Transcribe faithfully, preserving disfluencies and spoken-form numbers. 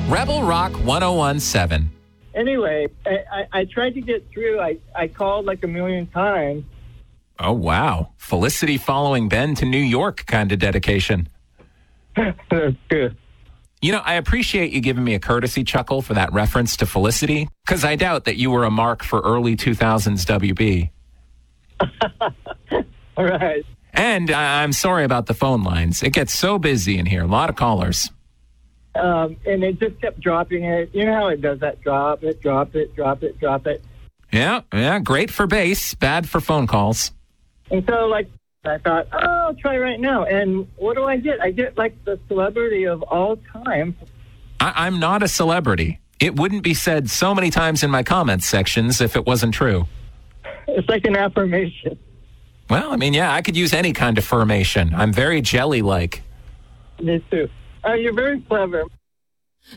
Rebel Rock ten seventeen. Anyway, I, I, I tried to get through. I, I called like a million times. Oh, wow. Felicity following Ben to New York kind of dedication. That's good. You know, I appreciate you giving me a courtesy chuckle for that reference to Felicity, because I doubt that you were a mark for early two thousands W B. All right. And I- I'm sorry about the phone lines. It gets so busy in here. A lot of callers. Um, and it just kept dropping it. You know how it does that? Drop it, drop it, drop it, drop it. Yeah, yeah. Great for bass, bad for phone calls. And so, like, I thought, oh, I'll try right now. And what do I get? I get, like, the celebrity of all time. I- I'm not a celebrity. It wouldn't be said so many times in my comments sections if it wasn't true. It's like an affirmation. Well, I mean, yeah, I could use any kind of affirmation. I'm very jelly-like. Me too. Uh, you're very clever.